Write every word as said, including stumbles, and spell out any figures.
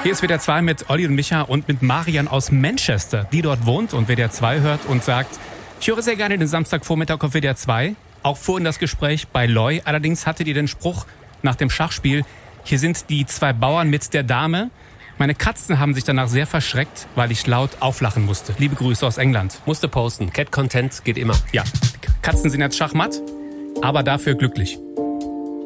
Hier ist W D R zwei mit Olli und Micha und mit Marian aus Manchester, die dort wohnt und W D R zwei hört und sagt, ich höre sehr gerne den Samstagvormittag auf W D R zwei. Auch vorhin das Gespräch bei Loy. Allerdings hattet ihr den Spruch nach dem Schachspiel, hier sind die zwei Bauern mit der Dame. Meine Katzen haben sich danach sehr verschreckt, weil ich laut auflachen musste. Liebe Grüße aus England. Musste posten. Cat Content geht immer. Ja, Katzen sind jetzt schachmatt, aber dafür glücklich.